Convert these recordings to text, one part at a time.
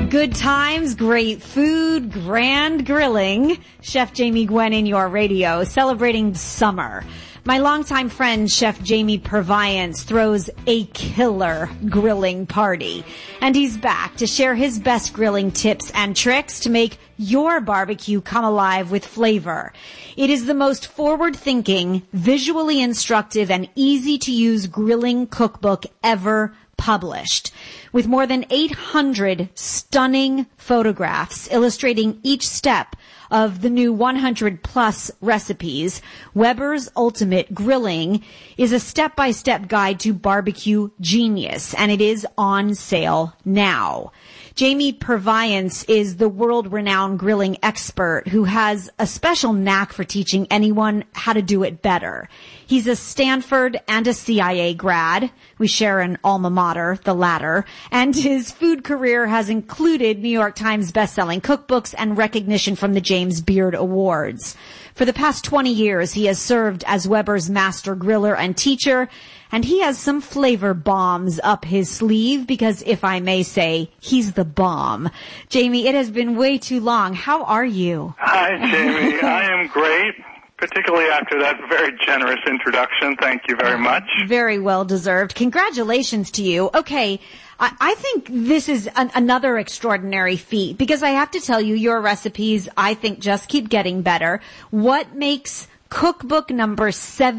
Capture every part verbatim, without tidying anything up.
Good times, great food, grand grilling. Chef Jamie Gwen in your radio, celebrating summer. My longtime friend, Chef Jamie Purviance, throws a killer grilling party. And he's back to share his best grilling tips and tricks to make your barbecue come alive with flavor. It is the most forward-thinking, visually instructive, and easy-to-use grilling cookbook ever published, with more than eight hundred stunning photographs illustrating each step of the new one hundred plus recipes. Weber's Ultimate Grilling is a step-by-step guide to barbecue genius, and it is on sale now. Jamie Purviance is the world-renowned grilling expert who has a special knack for teaching anyone how to do it better. He's a Stanford and a C I A grad. We share an alma mater, the latter. And his food career has included New York Times best-selling cookbooks and recognition from the James Beard Awards. For the past twenty years, he has served as Weber's master griller and teacher, and he has some flavor bombs up his sleeve because, if I may say, he's the bomb. Jamie, it has been way too long. How are you? Hi, Jamie. I am great, particularly after that very generous introduction. Thank you very much. Very well deserved. Congratulations to you. Okay, I, I think this is an, another extraordinary feat because I have to tell you, your recipes, I think, just keep getting better. What makes cookbook number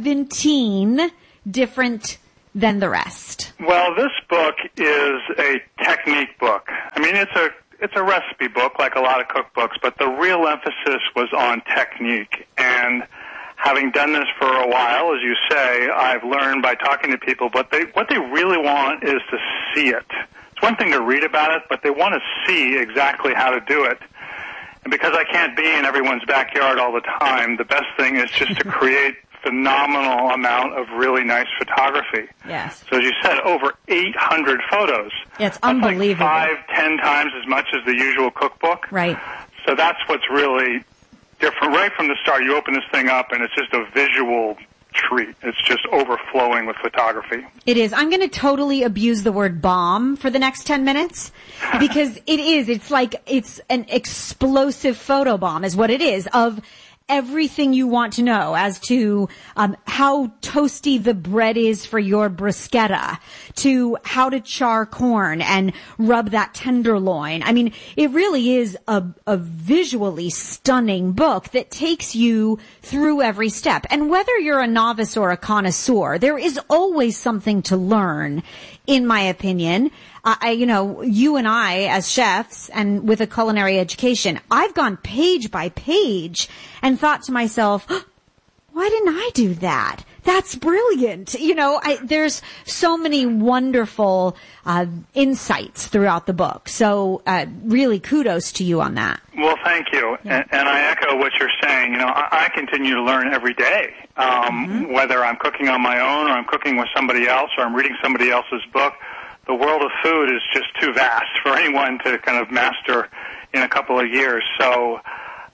seventeen different than the rest? Well, this book is a technique book. I mean, it's a it's a recipe book like a lot of cookbooks, but the real emphasis was on technique. And having done this for a while, as you say, I've learned by talking to people, but they what they really want is to see it. It's one thing to read about it, but they want to see exactly how to do it. And because I can't be in everyone's backyard all the time, the best thing is just to create phenomenal amount of really nice photography. Yes. So as you said, over eight hundred photos. Yeah, it's that's unbelievable. Like five, ten times as much as the usual cookbook. Right. So that's what's really different. Right from the start, you open this thing up and it's just a visual treat. It's just overflowing with photography. It is. I'm going to totally abuse the word bomb for the next ten minutes because it is. It's like it's an explosive photo bomb is what it is of everything you want to know as to um, how toasty the bread is for your bruschetta, to how to char corn and rub that tenderloin. I mean, it really is a, a visually stunning book that takes you through every step. And whether you're a novice or a connoisseur, there is always something to learn, in my opinion. I, you know, you and I as chefs and with a culinary education, I've gone page by page and thought to myself, oh, why didn't I do that? That's brilliant. You know, I, there's so many wonderful uh, insights throughout the book. So uh, really kudos to you on that. Well, thank you. Yeah. And, and I echo what you're saying. You know, I, I continue to learn every day, um, mm-hmm. whether I'm cooking on my own or I'm cooking with somebody else or I'm reading somebody else's book. The world of food is just too vast for anyone to kind of master in a couple of years. So uh,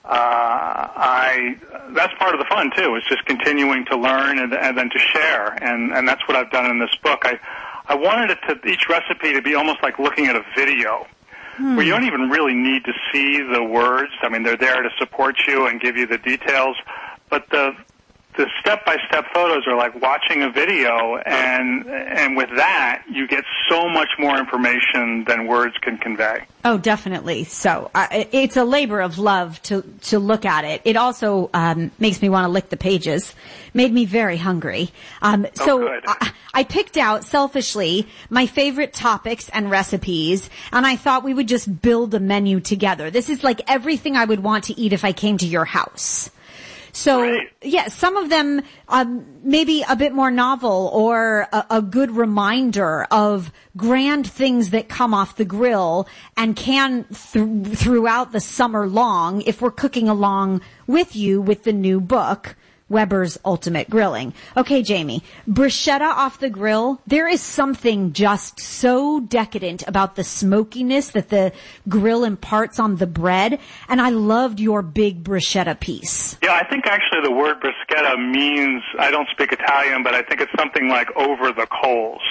I that's part of the fun, too. It's just continuing to learn and, and then to share, and, and that's what I've done in this book. I, I wanted it to, each recipe to be almost like looking at a video hmm. where you don't even really need to see the words. I mean, they're there to support you and give you the details, but the the step-by-step photos are like watching a video, and and with that, you get so much more information than words can convey. Oh, definitely. So uh, it's a labor of love to to look at it. It also um, makes me want to lick the pages. Made me very hungry. Um, oh, so good. I, I picked out, selfishly, my favorite topics and recipes, and I thought we would just build a menu together. This is like everything I would want to eat if I came to your house. So, right. yeah, some of them um, maybe a bit more novel or a, a good reminder of grand things that come off the grill and can th- throughout the summer long if we're cooking along with you with the new book, Weber's Ultimate Grilling. Okay, Jamie, bruschetta off the grill. There is something just so decadent about the smokiness that the grill imparts on the bread, and I loved your big bruschetta piece. Yeah, I think actually the word bruschetta means, I don't speak Italian, but I think it's something like over the coals.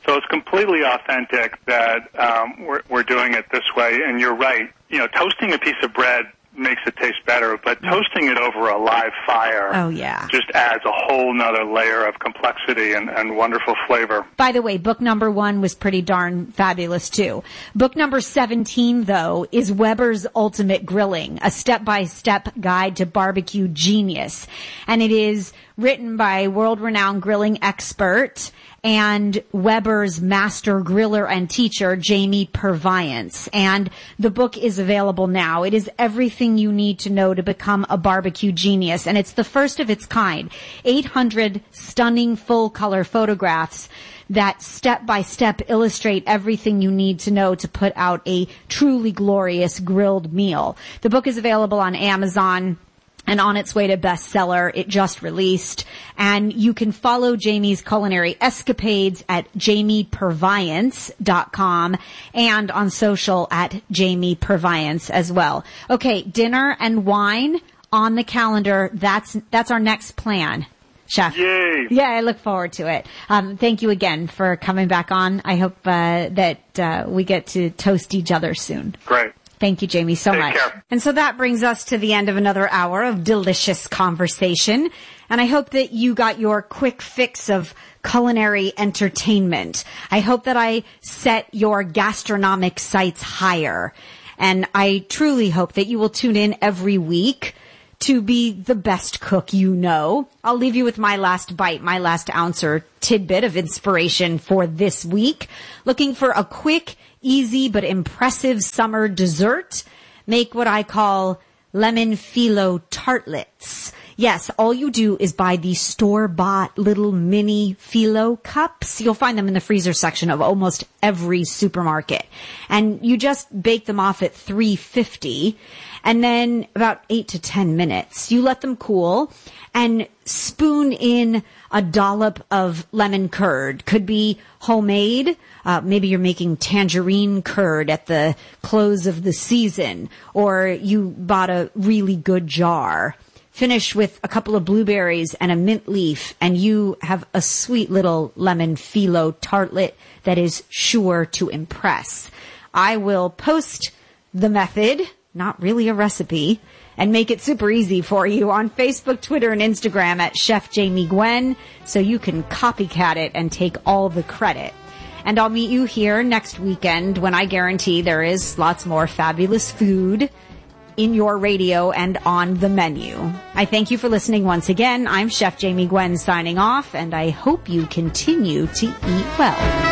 So it's completely authentic that um, we're, we're doing it this way. And you're right. You know, toasting a piece of bread makes it taste better, but toasting it over a live fire oh, yeah. just adds a whole nother layer of complexity and, and wonderful flavor. By the way, book number one was pretty darn fabulous, too. Book number seventeen, though, is Weber's Ultimate Grilling, a step-by-step guide to barbecue genius. And it is written by world-renowned grilling expert and Weber's master griller and teacher, Jamie Purviance. And the book is available now. It is everything you need to know to become a barbecue genius. And it's the first of its kind. eight hundred stunning full-color photographs that step-by-step illustrate everything you need to know to put out a truly glorious grilled meal. The book is available on Amazon and on its way to bestseller. It just released. And you can follow Jamie's culinary escapades at jamie purviance dot com and on social at Jamie Purviance as well. Okay, dinner and wine on the calendar. That's that's our next plan, Chef. Yay. Yeah, I look forward to it. Um, thank you again for coming back on. I hope uh, that uh, we get to toast each other soon. Great. Thank you, Jamie, so Take much. care. And so that brings us to the end of another hour of delicious conversation. And I hope that you got your quick fix of culinary entertainment. I hope that I set your gastronomic sights higher. And I truly hope that you will tune in every week to be the best cook you know. I'll leave you with my last bite, my last ounce or tidbit of inspiration for this week. Looking for a quick, easy but impressive summer dessert? Make what I call lemon phyllo tartlets. Yes, all you do is buy these store-bought little mini phyllo cups. You'll find them in the freezer section of almost every supermarket. And you just bake them off at three fifty. And then about eight to ten minutes, you let them cool and spoon in a dollop of lemon curd. Could be homemade. Uh, maybe you're making tangerine curd at the close of the season, or you bought a really good jar. Finish with a couple of blueberries and a mint leaf, and you have a sweet little lemon phyllo tartlet that is sure to impress. I will post the method, not really a recipe, and make it super easy for you on Facebook, Twitter, and Instagram at Chef Jamie Gwen, so you can copycat it and take all the credit. And I'll meet you here next weekend when I guarantee there is lots more fabulous food in your radio and on the menu. I thank you for listening once again. I'm Chef Jamie Gwen signing off, and I hope you continue to eat well.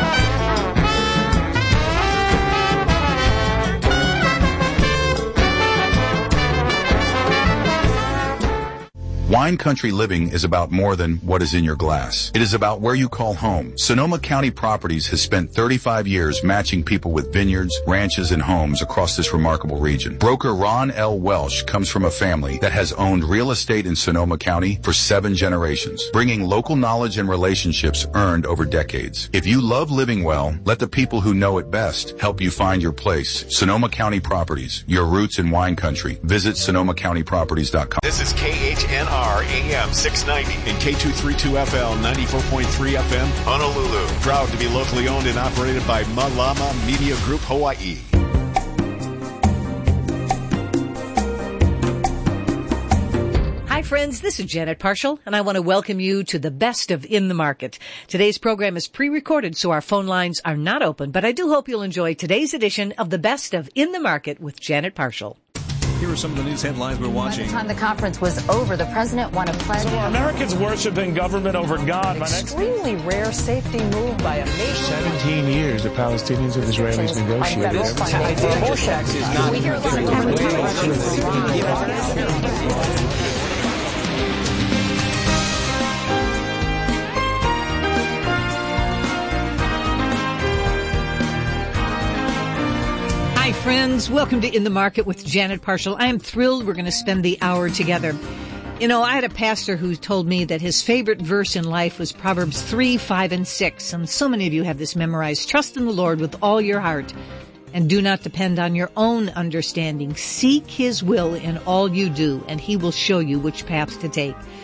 Wine Country Living is about more than what is in your glass. It is about where you call home. Sonoma County Properties has spent thirty-five years matching people with vineyards, ranches, and homes across this remarkable region. Broker Ron L. Welsh comes from a family that has owned real estate in Sonoma County for seven generations, bringing local knowledge and relationships earned over decades. If you love living well, let the people who know it best help you find your place. Sonoma County Properties, your roots in wine country. Visit sonoma county properties dot com. This is K H N R A M six ninety and K two thirty-two F L ninety-four point three F M Honolulu. Proud to be locally owned and operated by Malama Media Group Hawaii. Hi friends, this is Janet Parshall, and I want to welcome you to the best of In the Market. Today's program is pre-recorded, so our phone lines are not open, but I do hope you'll enjoy today's edition of the best of In the Market with Janet Parshall. Here are some of the news headlines we're watching. By the time the conference was over, the president won a pledge. So are Americans worshiping government over God? An extremely rare safety move by a nation. Seventeen years the Palestinians and Israelis negotiated. We hear a lot of Hi, friends. Welcome to In the Market with Janet Parshall. I am thrilled we're going to spend the hour together. You know, I had a pastor who told me that his favorite verse in life was Proverbs three, five, and six. And so many of you have this memorized. Trust in the Lord with all your heart and do not depend on your own understanding. Seek His will in all you do, and He will show you which paths to take.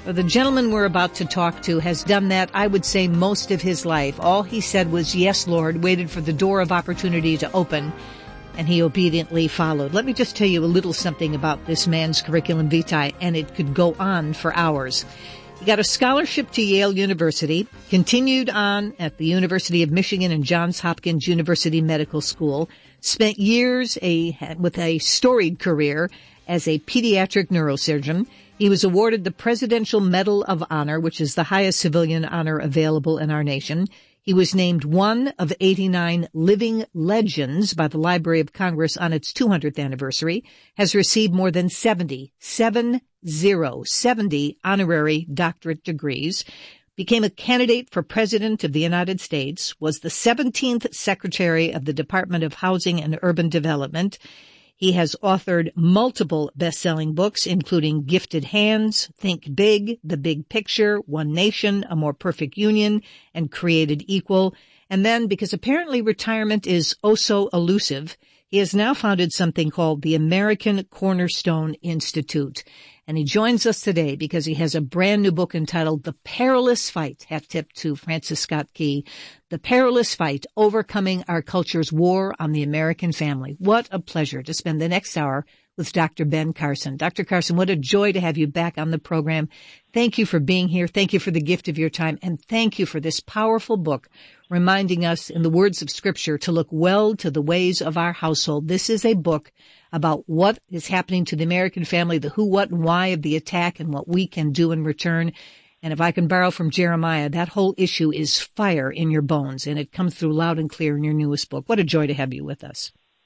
Well, the gentleman we're about to talk to has done that, I would say, most of his life. All he said was, yes, Lord, waited for the door of opportunity to open, and he obediently followed. Let me just tell you a little something about this man's curriculum vitae, and it could go on for hours. He got a scholarship to Yale University, continued on at the University of Michigan and Johns Hopkins University Medical School, spent years a, with a storied career as a pediatric neurosurgeon. He was awarded the Presidential Medal of Honor, which is the highest civilian honor available in our nation. He was named one of eighty-nine living legends by the Library of Congress on its two hundredth anniversary, has received more than seventy, seven zero, seventy honorary doctorate degrees, became a candidate for President of the United States, was the seventeenth Secretary of the Department of Housing and Urban Development. He has authored multiple best-selling books, including Gifted Hands, Think Big, The Big Picture, One Nation, A More Perfect Union, and Created Equal. And then, because apparently retirement is oh so elusive, he has now founded something called the American Cornerstone Institute. And he joins us today because he has a brand new book entitled The Perilous Fight. Hat tip to Francis Scott Key. The Perilous Fight, Overcoming Our Culture's War on the American Family. What a pleasure to spend the next hour with Doctor Ben Carson. Doctor Carson, what a joy to have you back on the program. Thank you for being here. Thank you for the gift of your time. And thank you for this powerful book reminding us, in the words of Scripture, to look well to the ways of our household. This is a book about what is happening to the American family, the who, what, and why of the attack, and what we can do in return. And if I can borrow from Jeremiah, that whole issue is fire in your bones, and it comes through loud and clear in your newest book. What a joy to have you with us.